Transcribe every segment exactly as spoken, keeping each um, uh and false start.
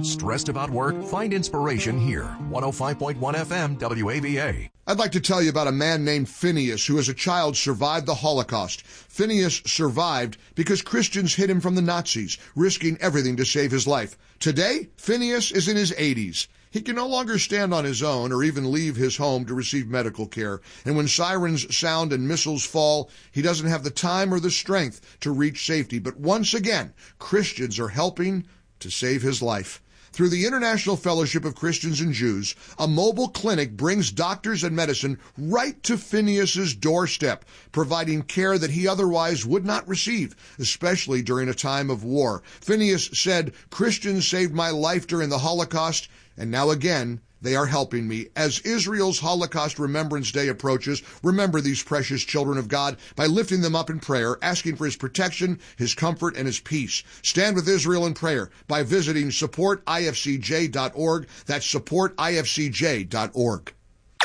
Stressed about work? Find inspiration here. one oh five point one F M W A V A. I'd like to tell you about a man named Phineas who as a child survived the Holocaust. Phineas survived because Christians hid him from the Nazis, risking everything to save his life. Today, Phineas is in his eighties. He can no longer stand on his own or even leave his home to receive medical care. And when sirens sound and missiles fall, he doesn't have the time or the strength to reach safety. But once again, Christians are helping to save his life. Through the International Fellowship of Christians and Jews, a mobile clinic brings doctors and medicine right to Phineas's doorstep, providing care that he otherwise would not receive, especially during a time of war. Phineas said, "Christians saved my life during the Holocaust, and now again, they are helping me." As Israel's Holocaust Remembrance Day approaches, remember these precious children of God by lifting them up in prayer, asking for his protection, his comfort, and his peace. Stand with Israel in prayer by visiting support I F C J dot org. That's support I F C J dot org.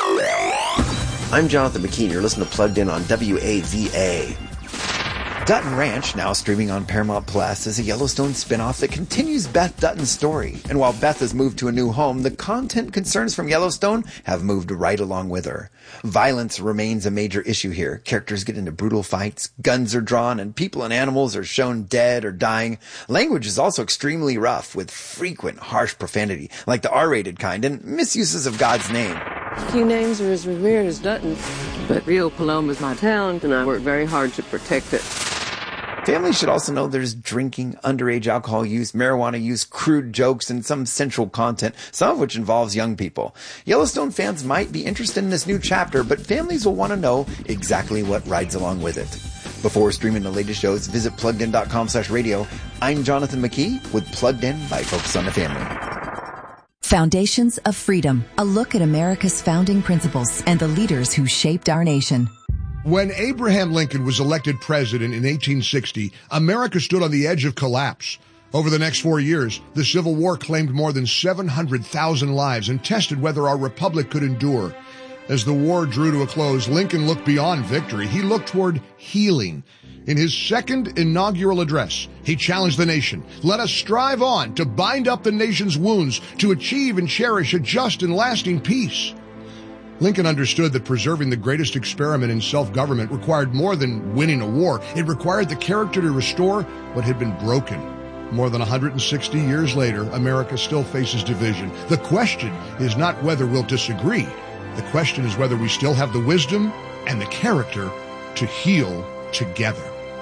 I'm Jonathan McKean. You're listening to Plugged In on W A V A. Dutton Ranch, now streaming on Paramount Plus, is a Yellowstone spinoff that continues Beth Dutton's story. And while Beth has moved to a new home, the content concerns from Yellowstone have moved right along with her. Violence remains a major issue here. Characters get into brutal fights, guns are drawn, and people and animals are shown dead or dying. Language is also extremely rough, with frequent harsh profanity, like the R-rated kind, and misuses of God's name. Few names are as revered as Dutton, but Rio Paloma is my town, and I work very hard to protect it. Families should also know there's drinking, underage alcohol use, marijuana use, crude jokes, and some sensual content, some of which involves young people. Yellowstone fans might be interested in this new chapter, but families will want to know exactly what rides along with it. Before streaming the latest shows, visit plugged in dot com slash radio. I'm Jonathan McKee with Plugged In by Focus on the Family. Foundations of Freedom, a look at America's founding principles and the leaders who shaped our nation. When Abraham Lincoln was elected president in eighteen sixty, America stood on the edge of collapse. Over the next four years, the Civil War claimed more than seven hundred thousand lives and tested whether our republic could endure. As the war drew to a close, Lincoln looked beyond victory. He looked toward healing. In his second inaugural address, he challenged the nation. Let us strive on to bind up the nation's wounds, to achieve and cherish a just and lasting peace. Lincoln understood that preserving the greatest experiment in self-government required more than winning a war. It required the character to restore what had been broken. More than one hundred sixty years later, America still faces division. The question is not whether we'll disagree. The question is whether we still have the wisdom and the character to heal together.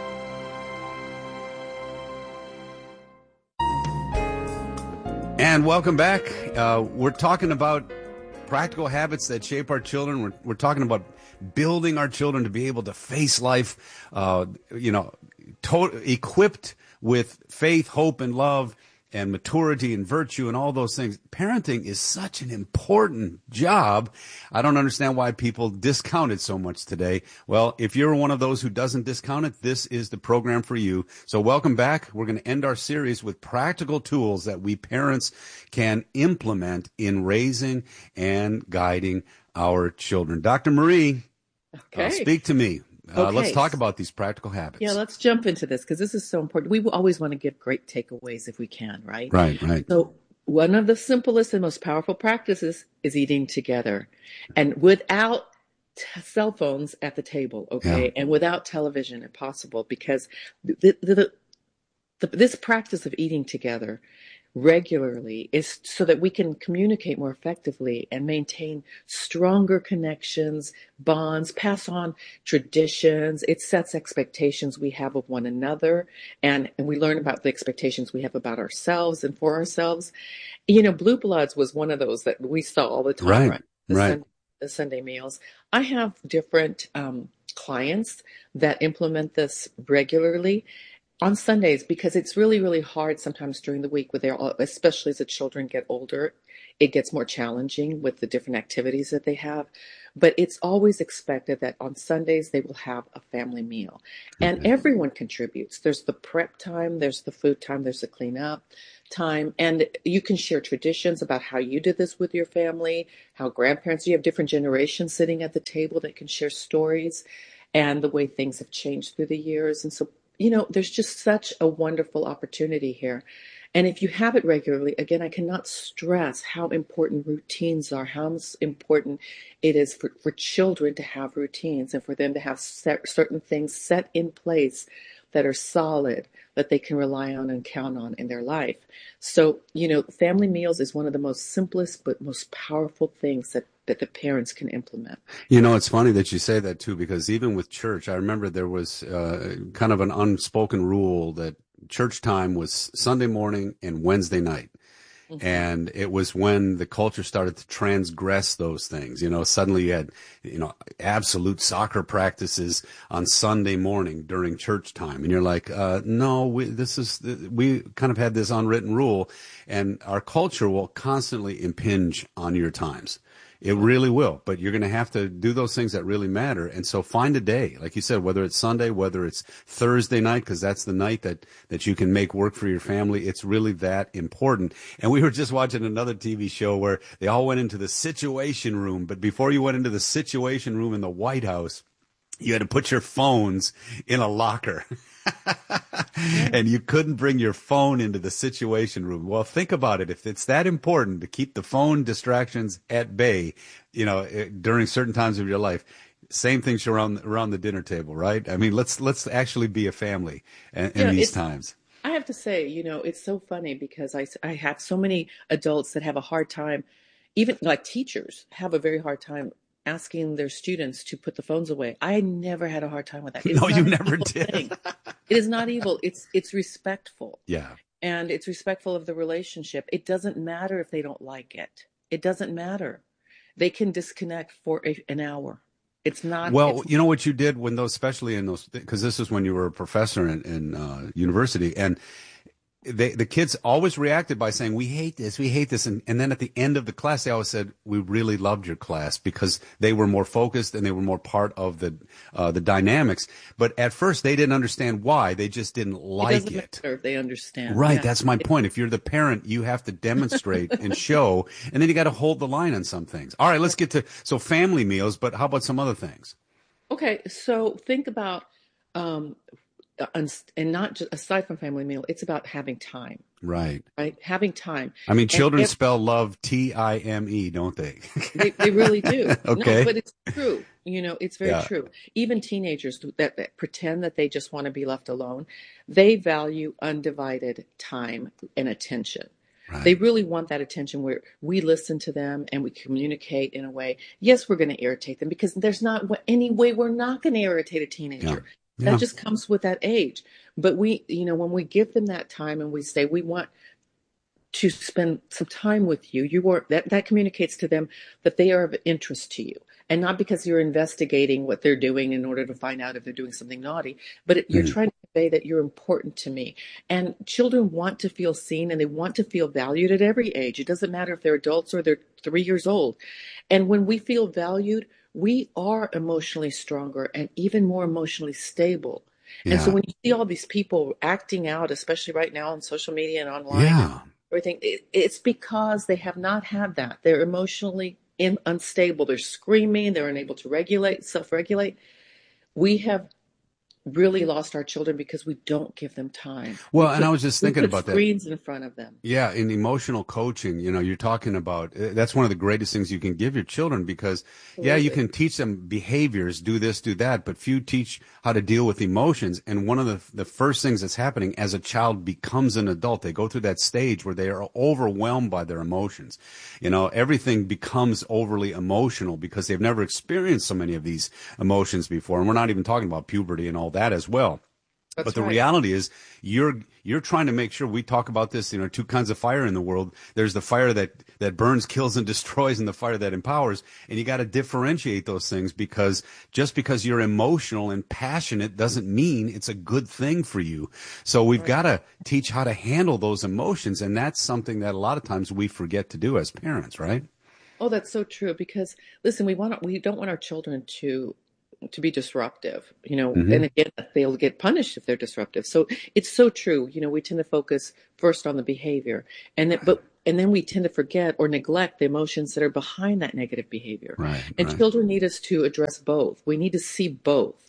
And welcome back. Uh, we're talking about practical habits that shape our children. We're, we're talking about building our children to be able to face life, uh, you know, to- equipped with faith, hope, and love, and maturity and virtue and all those things. Parenting is such an important job. I don't understand why people discount it so much today. Well, if you're one of those who doesn't discount it, this is the program for you. So welcome back. We're going to end our series with practical tools that we parents can implement in raising and guiding our children. Doctor Marie, okay. uh, speak to me. Uh, Okay. Let's talk about these practical habits. Yeah, let's jump into this because this is so important. We always want to give great takeaways if we can, right? Right, right. So one of the simplest and most powerful practices is eating together and without t- cell phones at the table, okay? Yeah. And without television if possible, because the, the, the, the, this practice of eating together regularly is so that we can communicate more effectively and maintain stronger connections, bonds, pass on traditions. It sets expectations we have of one another, and, and we learn about the expectations we have about ourselves and for ourselves. You know, Blue Bloods was one of those that we saw all the time, Right, right? The, right. Sunday, the Sunday meals. I have different um, clients that implement this regularly on Sundays, because it's really, really hard sometimes during the week, with their, especially as the children get older, it gets more challenging with the different activities that they have. But it's always expected that on Sundays they will have a family meal, and mm-hmm. everyone contributes. There's the prep time, there's the food time, there's the cleanup time, and you can share traditions about how you did this with your family, how grandparents, you have different generations sitting at the table that can share stories and the way things have changed through the years. And so, you know, there's just such a wonderful opportunity here. And if you have it regularly, again, I cannot stress how important routines are, how important it is for, for children to have routines and for them to have set, certain things set in place that are solid, that they can rely on and count on in their life. So, you know, family meals is one of the most simplest but most powerful things that, that the parents can implement. You know, it's funny that you say that too, because even with church, I remember there was uh, kind of an unspoken rule that church time was Sunday morning and Wednesday night. Mm-hmm. And it was when the culture started to transgress those things. You know, suddenly you had, you know, absolute soccer practices on Sunday morning during church time. And you're like, uh, no, we, this is, we kind of had this unwritten rule, and our culture will constantly impinge on your times. It really will, but you're going to have to do those things that really matter. And so find a day, like you said, whether it's Sunday, whether it's Thursday night, because that's the night that, that you can make work for your family. It's really that important. And we were just watching another T V show where they all went into the Situation Room. But before you went into the Situation Room in the White House, you had to put your phones in a locker. And you couldn't bring your phone into the Situation Room. Well, think about it. If it's that important to keep the phone distractions at bay, you know, during certain times of your life, same things around around the dinner table, right? I mean, let's let's actually be a family in, in these times. I have to say, you know, it's so funny because I, I have so many adults that have a hard time, even like teachers have a very hard time asking their students to put the phones away. I never had a hard time with that. It's no, you never did. Thing. It is not evil. It's it's respectful. Yeah. And it's respectful of the relationship. It doesn't matter if they don't like it. It doesn't matter. They can disconnect for a, an hour. It's not. Well, it's, you know what you did when those, especially in those, because this is when you were a professor in, in uh, university, and They, the kids always reacted by saying, we hate this, we hate this. And, and then at the end of the class, they always said, we really loved your class, because they were more focused and they were more part of the uh, the dynamics. But at first, they didn't understand why. They just didn't like it. Doesn't it. matter if they understand. Right. Yeah. That's my point. If you're the parent, you have to demonstrate and show, and then you got to hold the line on some things. All right, let's get to, so family meals, but how about some other things? Okay. So think about, um, and not just aside from family meal, it's about having time. Right. Right. Having time. I mean, children if, spell love T I M E, don't they? they, they really do. Okay. No, but it's true. You know, it's very yeah. true. Even teenagers that, that pretend that they just want to be left alone, they value undivided time and attention. Right. They really want that attention where we listen to them and we communicate in a way. Yes, we're going to irritate them, because there's not any way we're not going to irritate a teenager. Yeah. That yeah. just comes with that age. But we, you know, when we give them that time and we say, we want to spend some time with you, you are, that, that communicates to them that they are of interest to you. And not because you're investigating what they're doing in order to find out if they're doing something naughty, but it, you're mm. trying to convey that you're important to me. And children want to feel seen, and they want to feel valued at every age. It doesn't matter if they're adults or they're three years old. And when we feel valued, we are emotionally stronger and even more emotionally stable. Yeah. And so when you see all these people acting out, especially right now on social media and online, yeah. and everything, it, it's because they have not had that. They're emotionally in, unstable. They're screaming. They're unable to regulate, self-regulate. We have really lost our children because we don't give them time. Well, we and put, I was just thinking about screens that. Screens in front of them. Yeah, in emotional coaching, you know, you're talking about, that's one of the greatest things you can give your children, because, Absolutely. yeah, you can teach them behaviors, do this, do that, but few teach how to deal with emotions. And one of the the first things that's happening as a child becomes an adult, they go through that stage where they are overwhelmed by their emotions. You know, everything becomes overly emotional because they've never experienced so many of these emotions before. And we're not even talking about puberty and all that as well. That's but the right. reality is you're you're trying to make sure, we talk about this, you know, two kinds of fire in the world. There's the fire that, that burns, kills, and destroys, and the fire that empowers. And you got to differentiate those things, because just because you're emotional and passionate doesn't mean it's a good thing for you. So we've right. got to teach how to handle those emotions. And that's something that a lot of times we forget to do as parents, right? Oh, that's so true. Because listen, we want we don't want our children to to be disruptive, you know, mm-hmm. and again, they'll get punished if they're disruptive. So it's so true. You know, we tend to focus first on the behavior, and then, but, and then we tend to forget or neglect the emotions that are behind that negative behavior. Right, and right. children need us to address both. We need to see both.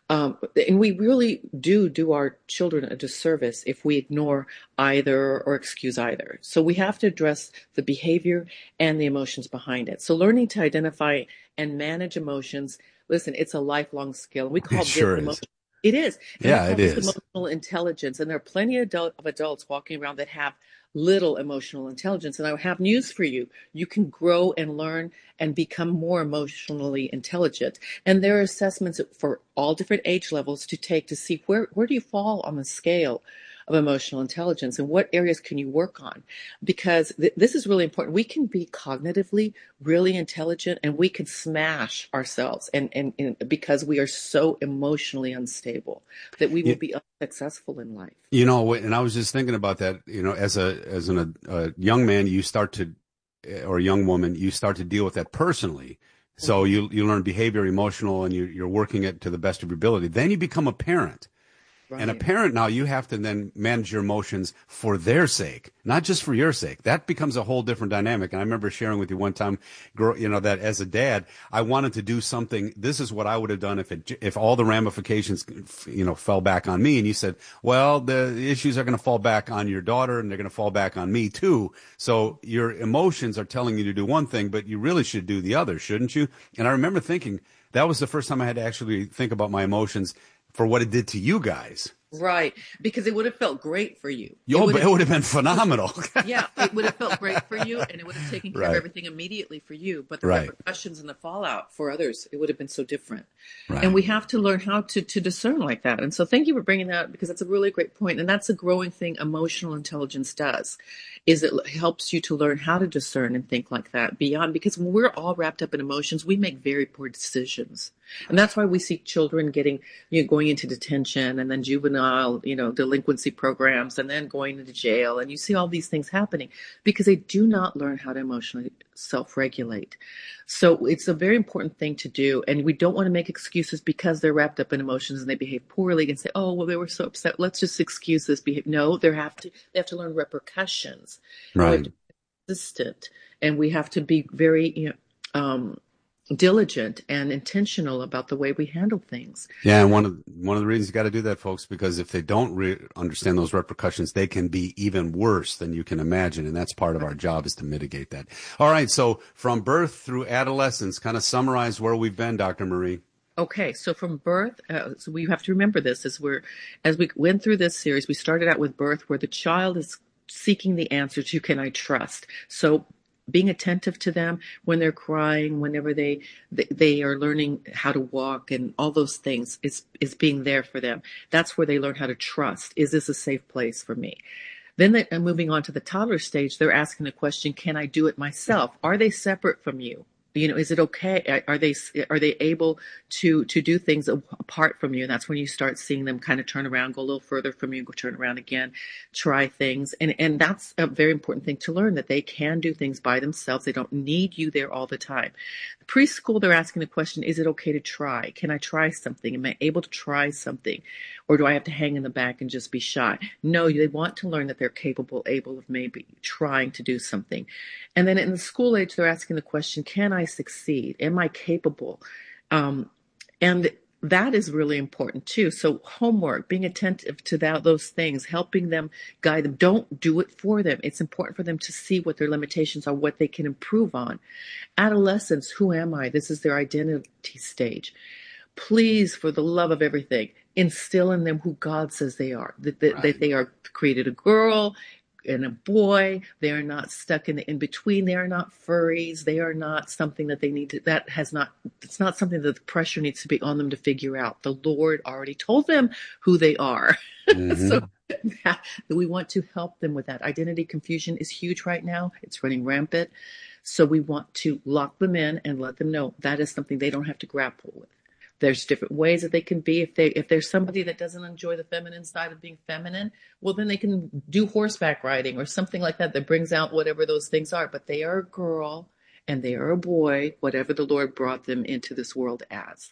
Um, and we really do do our children a disservice if we ignore either or excuse either. So we have to address the behavior and the emotions behind it. So learning to identify and manage emotions, listen, it's a lifelong skill. We call It sure this is. emotional. It is. And Yeah, we call it this is. emotional intelligence. And there are plenty of, adult, of adults walking around that have little emotional intelligence. And I have news for you. You can grow and learn and become more emotionally intelligent. And there are assessments for all different age levels to take to see where, where do you fall on the scale of emotional intelligence and what areas can you work on? Because th- this is really important. We can be cognitively really intelligent and we can smash ourselves and, and, and because we are so emotionally unstable that we will Yeah. be unsuccessful in life. You know, and I was just thinking about that. You know, as a as an, a young man, you start to, or a young woman, you start to deal with that personally. So you you learn behavior, emotional, and you, you're working it to the best of your ability. Then you become a parent. Right. And a parent now, you have to then manage your emotions for their sake, not just for your sake. That becomes a whole different dynamic. And I remember sharing with you one time, girl, you know, that as a dad, I wanted to do something. This is what I would have done if it, if all the ramifications, you know, fell back on me. And you said, well, the issues are going to fall back on your daughter and they're going to fall back on me too. So your emotions are telling you to do one thing, but you really should do the other, shouldn't you? And I remember thinking that was the first time I had to actually think about my emotions for what it did to you guys. Right, because it would have felt great for you. Yo, it would but have, it would have been phenomenal. yeah, it would have felt great for you, and it would have taken care Right. of everything immediately for you. But the Right. repercussions and the fallout for others, it would have been so different. Right. And we have to learn how to to discern like that. And so, thank you for bringing that up because that's a really great point, and that's a growing thing. Emotional intelligence does, is it helps you to learn how to discern and think like that beyond. Because when we're all wrapped up in emotions, we make very poor decisions. And that's why we see children getting, you know, going into detention and then juvenile, you know, delinquency programs and then going into jail. And you see all these things happening because they do not learn how to emotionally self-regulate. So it's a very important thing to do. And we don't want to make excuses because they're wrapped up in emotions and they behave poorly and say, oh, well, they were so upset. Let's just excuse this behavior. No, they have to, they have to learn repercussions. Right. We have to be consistent and we have to be very, you know, um, diligent and intentional about the way we handle things. Yeah, and one of one of the reasons you got to do that, folks, because if they don't re- understand those repercussions, they can be even worse than you can imagine, and that's part of our job is to mitigate that. All right, so from birth through adolescence, kind of summarize where we've been, Doctor Marie. Okay, so from birth, uh, so we have to remember this as we're as we went through this series. We started out with birth, where the child is seeking the answer to "Can I trust?" So being attentive to them when they're crying, whenever they, they they are learning how to walk and all those things is is being there for them. That's where they learn how to trust. Is this a safe place for me? Then they, uh, moving on to the toddler stage, they're asking the question, can I do it myself? Are they separate from you? You know, is it okay? Are they are they able to to do things apart from you? And that's when you start seeing them kind of turn around, go a little further from you, go turn around again, try things. And and that's a very important thing to learn, that they can do things by themselves. They don't need you there all the time. Preschool, they're asking the question, is it okay to try? Can I try something? Am I able to try something? Or do I have to hang in the back and just be shy? No, they want to learn that they're capable, able of maybe trying to do something. And then in the school age, they're asking the question, can I succeed? Am I capable? Um, and that is really important too. So homework, being attentive to that, those things, helping them, guide them. Don't do it for them. It's important for them to see what their limitations are, what they can improve on. Adolescence, who am I? This is their identity stage. Please, for the love of everything, instill in them who God says they are, that, that, Right. that they are created a girl and a boy. They are not stuck in the in between. They are not furries. They are not something that they need to, that has not, it's not something that the pressure needs to be on them to figure out. The Lord already told them who they are. Mm-hmm. So that, we want to help them with that. Identity confusion is huge right now. It's running rampant. So we want to lock them in and let them know that is something they don't have to grapple with. There's different ways that they can be. If they, if there's somebody that doesn't enjoy the feminine side of being feminine, well, then they can do horseback riding or something like that that brings out whatever those things are. But they are a girl and they are a boy, whatever the Lord brought them into this world as.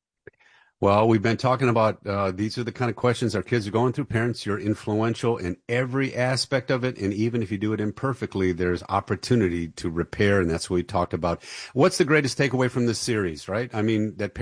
Well, we've been talking about uh, these are the kind of questions our kids are going through. Parents, you're influential in every aspect of it. And even if you do it imperfectly, there's opportunity to repair. And that's what we talked about. What's the greatest takeaway from this series, right? I mean, that